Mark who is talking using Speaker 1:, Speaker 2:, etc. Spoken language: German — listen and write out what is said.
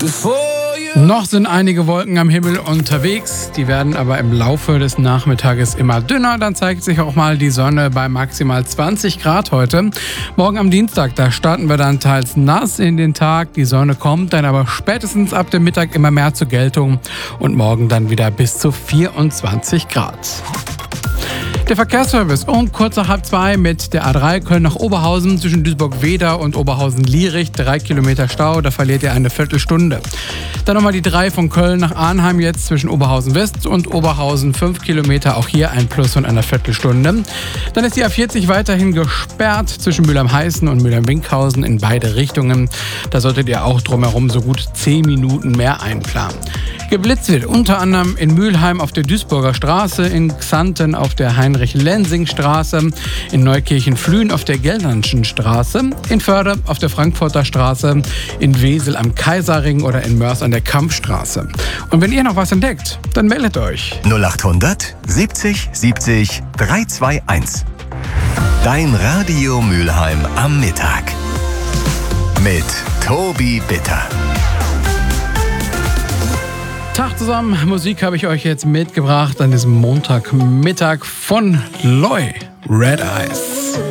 Speaker 1: Noch sind einige Wolken am Himmel unterwegs, die werden aber im Laufe des Nachmittages immer dünner. Dann zeigt sich auch mal die Sonne bei maximal 20 Grad heute. Morgen am Dienstag, da starten wir dann teils nass in den Tag. Die Sonne kommt dann aber spätestens ab dem Mittag immer mehr zur Geltung und morgen dann wieder bis zu 24 Grad. Der Verkehrsservice um kurz nach 1:30 mit der A3 Köln nach Oberhausen zwischen Duisburg-Wedau und Oberhausen-Lierich. 3 Kilometer Stau, da verliert ihr eine Viertelstunde. Dann nochmal die 3 von Köln nach Arnheim jetzt zwischen Oberhausen-West und Oberhausen. 5 Kilometer, auch hier ein Plus von einer Viertelstunde. Dann ist die A40 weiterhin gesperrt zwischen Mülheim-Heißen und Mülheim-Winkhausen in beide Richtungen. Da solltet ihr auch drumherum so gut 10 Minuten mehr einplanen. Geblitzt wird unter anderem in Mülheim auf der Duisburger Straße, in Xanten auf der Heinrich-Lensing-Straße, in Neukirchen-Flühen auf der Geldernschen Straße, in Förde auf der Frankfurter Straße, in Wesel am Kaiserring oder in Mörs an der Kampfstraße. Und wenn ihr noch was entdeckt, dann meldet euch.
Speaker 2: 0800 70 70 321. Dein Radio Mülheim am Mittag. Mit Tobi Bitter.
Speaker 1: Tag zusammen, Musik habe ich euch jetzt mitgebracht an diesem Montagmittag von Loy, Red Eyes.